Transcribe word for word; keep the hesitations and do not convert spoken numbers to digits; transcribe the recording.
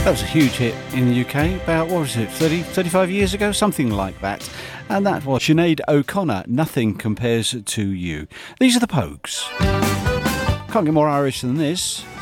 That was a huge hit in the U K about, what was it, thirty, thirty-five years ago? Something like that. And that was Sinead O'Connor, Nothing Compares to You. These are the Pogues. Can't get more Irish than this.